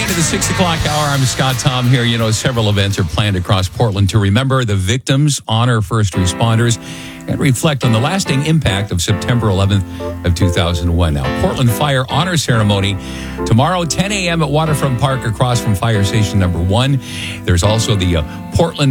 into the 6 o'clock hour. I'm Scott Tom here. You know, several events are planned across Portland to remember the victims, honor first responders, and reflect on the lasting impact of September 11th of 2001. Now, Portland Fire Honor Ceremony tomorrow, 10 a.m. at Waterfront Park across from Fire Station number 1. There's also the Portland